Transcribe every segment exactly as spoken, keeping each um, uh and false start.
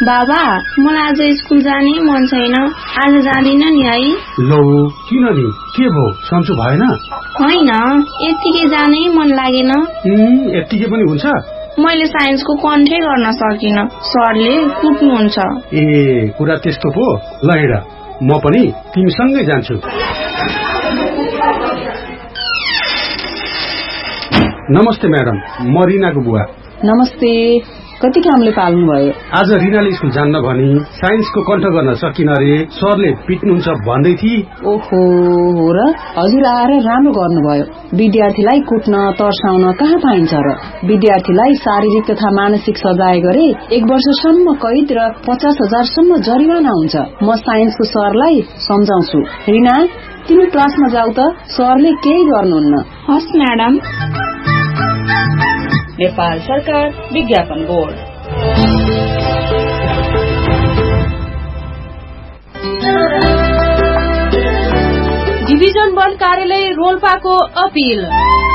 बाबा मलाई आज स्कुल जाने मन छैन, आज जाँदिन नि है। लो किन नि, के भो सन्चो भएन? होइन, यत्तिकै जानै मन लागेन। यत्तिकै पनि हुन्छ? मैले साइन्सको कन्ठै गर्न सकिन, सरले कुट्नुहुन्छ। ए कुरा त्यस्तो पो। ल हेर, म पनि तिमीसँगै जान्छु। नमस्ते म्याडम, म रिनाको बुवा। नमस्ते। कति कामले पाल्नु भयो? आज रिनाले स्कुल जान्न भनी साइन्सको कन्ठ गर्न सकिन रे, सरले पिट्नुहुन्छ भन्दै थिए। ओहो, हो र? हजुर आएर राम्रो गर्नुभयो। विद्यार्थीलाई कुट्न तर्साउन कहाँ पाइन्छ र? विद्यार्थीलाई शारीरिक तथा मानसिक सजाय गरे एक वर्षसम्म कैद र पचास हजारसम्म जरिवाना हुन्छ। म साइन्सको सरलाई सम्झाउँछु। रिना, तिमी क्लासमा जाऊ त, सरले केही गर्नुहुन्न। हस् म्याडम। नेपाल सरकार विज्ञापन बोर्ड। डिभिजन वन कार्यालय रोल्पाको अपील।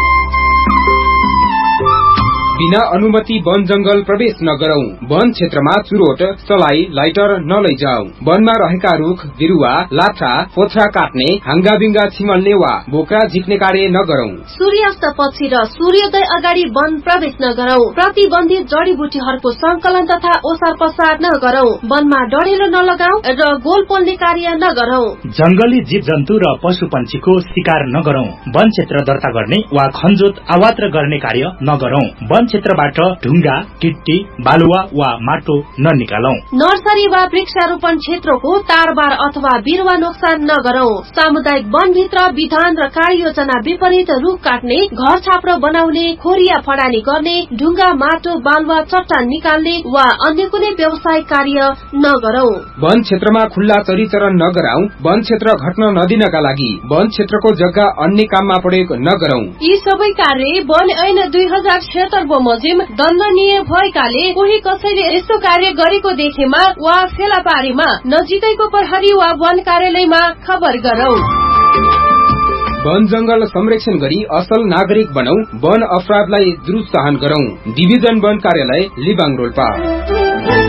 बिना अनुमति वन जंगल प्रवेश नगरौं। वन क्षेत्रमा चुरोट, सलाई, लाइटर नलैजाऊ। वनमा रहेका रुख, बिरुवा, लाठा, पोथ्रा काट्ने, हाङ्गाबिङ्गा छिमल्ने वा बोक्रा झिक्ने कार्य नगरौं। सूर्यास्त पछि र सूर्योदय अगाडि वन प्रवेश नगरौं। प्रतिबन्धित जडीबुटीहरूको संकलन तथा ओसार पसार नगरौं। वनमा डढेलो नलगाऊ र गोल पोल्ने कार्य नगरौं। जंगली जीव जन्तु र पशु पन्छीको शिकार नगरौं। वन क्षेत्र दर्ता गर्ने वा खनजोत अवात्र गर्ने कार्य नगरौं। वन क्षेत्रबाट ढुङ्गा, गिट्टी, बालुवा वा माटो ननिकालौं। नर्सरी वा वृक्षारोपण क्षेत्रको तारबार अथवा बिरुवा नोक्सान नगरौं। सामुदायिक वनभित्र विधान र कार्ययोजना विपरीत रुख काट्ने, घर छाप्रो बनाउने, खोरिया फडानी गर्ने, ढुङ्गा, माटो, बालुवा, चट्टान निकाल्ने वा अन्य कुनै व्यवसायिक कार्य नगरौं। वन क्षेत्रमा खुल्ला चरीचरण नगराऊ। वन क्षेत्र घट्न नदिनका लागि वन क्षेत्रको जग्गा अन्य काममा प्रयोग नगरौं। यी सबै कार्य वन ऐन दुई हजार छिहत्तर बमोजिम दण्डनीय भएकाले कोही कसैले यस्तो कार्य गरेको देखेमा वा फेला पारेमा नजिकैको प्रहरी वा वन कार्यालयमा खबर गरौं। वन जंगल संरक्षण गरी असल नागरिक बनौ। वन अपराधलाई द्रुत सहन गरौं। डिभिजन वन कार्यालय लिबाङ रोल्पा।